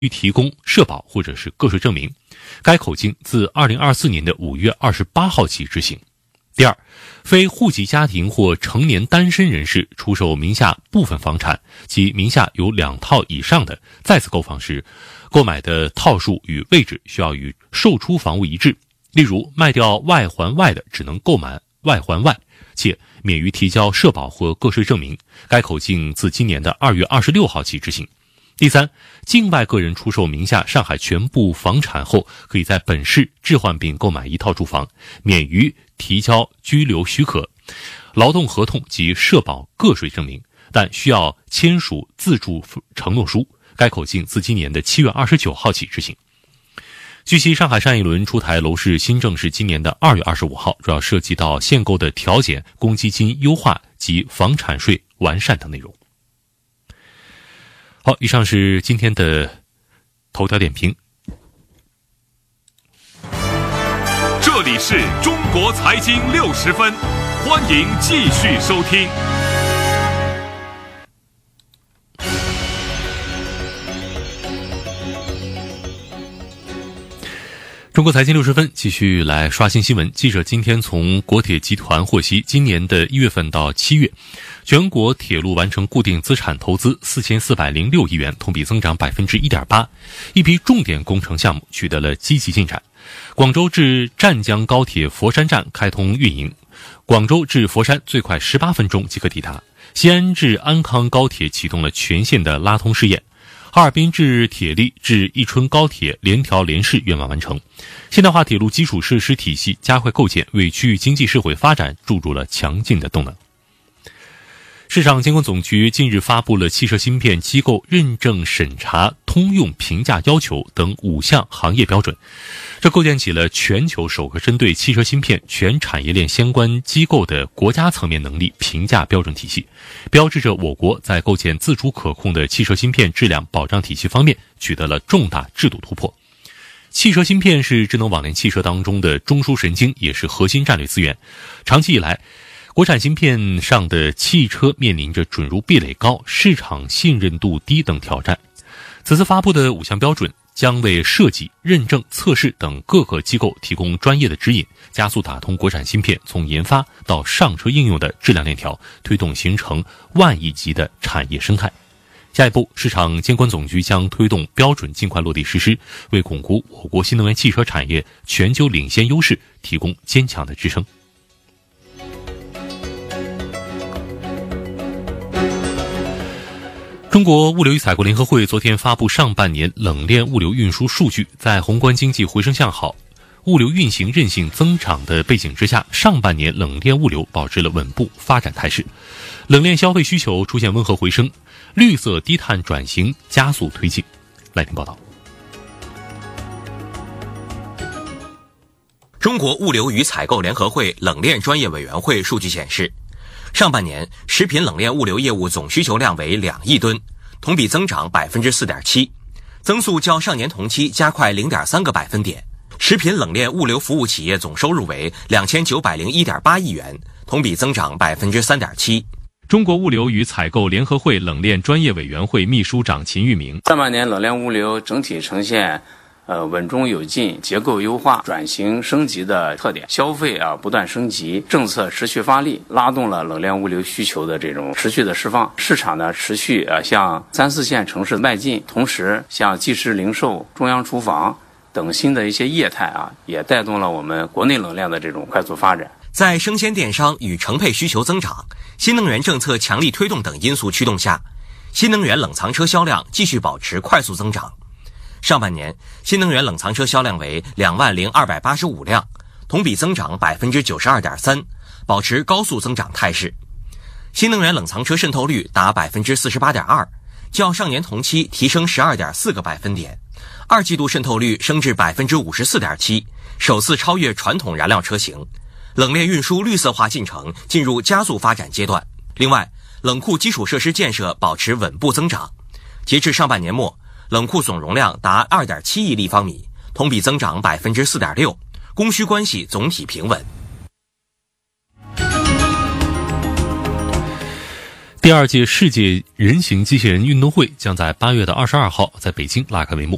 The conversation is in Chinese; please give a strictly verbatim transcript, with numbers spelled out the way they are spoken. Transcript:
须提供社保或者是个税证明，该口径自二零二四年的五月二十八号起执行。第二，非户籍家庭或成年单身人士出售名下部分房产及名下有两套以上的，再次购房时，购买的套数与位置需要与售出房屋一致。例如，卖掉外环外的只能购买外环外，且免于提交社保或个税证明。该口径自今年的二月二十六号起执行。第三，境外个人出售名下上海全部房产后，可以在本市置换并购买一套住房，免于提交居留许可、劳动合同及社保个税证明，但需要签署自住承诺书。该口径自今年的七月二十九号起执行。据悉，上海上一轮出台楼市新政是今年的二月二十五号，主要涉及到限购的调减、公积金优化及房产税完善等内容。好，以上是今天的头条点评。 这里是中国财经六十分，欢迎继续收听。 中国财经六十分继续来刷新新闻。记者今天从国铁集团获悉，今年的一月份到七月，全国铁路完成固定资产投资四千四百零六亿元，同比增长百分之一点八。一批重点工程项目取得了积极进展。广州至湛江高铁佛山站开通运营，广州至佛山最快十八分钟即可抵达。西安至安康高铁启动了全线的拉通试验。哈尔滨至铁力至宜春高铁联调联试圆满完成，现代化铁路基础设施体系加快构建，为区域经济社会发展注入了强劲的动能。市场监管总局近日发布了汽车芯片机构认证审查通用评价要求等五项行业标准，这构建起了全球首个针对汽车芯片全产业链相关机构的国家层面能力评价标准体系，标志着我国在构建自主可控的汽车芯片质量保障体系方面取得了重大制度突破。汽车芯片是智能网联汽车当中的中枢神经，也是核心战略资源。长期以来，国产芯片上的汽车面临着准入壁垒高、市场信任度低等挑战。此次发布的五项标准将为设计、认证、测试等各个机构提供专业的指引，加速打通国产芯片从研发到上车应用的质量链条，推动形成万亿级的产业生态。下一步，市场监管总局将推动标准尽快落地实施，为巩固我国新能源汽车产业全球领先优势提供坚强的支撑。中国物流与采购联合会昨天发布上半年冷链物流运输数据，在宏观经济回升向好、物流运行韧性增长的背景之下，上半年冷链物流保持了稳步发展态势，冷链消费需求出现温和回升，绿色低碳转型加速推进。来听报道。 中国物流与采购联合会冷链专业委员会数据显示，上半年食品冷链物流业务总需求量为两亿吨，同比增长 百分之四点七， 增速较上年同期加快 零点三个百分点。食品冷链物流服务企业总收入为两千九百零一点八亿元，同比增长 百分之三点七。 中国物流与采购联合会冷链专业委员会秘书长秦玉明： 上半年冷链物流整体呈现呃，稳中有进、结构优化、转型升级的特点，消费啊不断升级，政策持续发力，拉动了冷链物流需求的这种持续的释放。市场呢持续呃向三四线城市迈进，同时像即时零售、中央厨房等新的一些业态啊，也带动了我们国内冷链的这种快速发展。 在生鲜电商与承配需求增长、新能源政策强力推动等因素驱动下，新能源冷藏车销量继续保持快速增长。上半年，新能源冷藏车销量为两万零二百八十五辆，同比增长 百分之九十二点三， 保持高速增长态势。新能源冷藏车渗透率达 百分之四十八点二， 较上年同期提升 十二点四个百分点。二季度渗透率升至 百分之五十四点七， 首次超越传统燃料车型。冷链运输绿色化进程进入加速发展阶段。另外，冷库基础设施建设保持稳步增长。截至上半年末，冷库总容量达 二点七亿立方米，同比增长 百分之四点六， 供需关系总体平稳。 第二届世界人形机器人运动会将在八月的二十二号在北京拉开帷幕。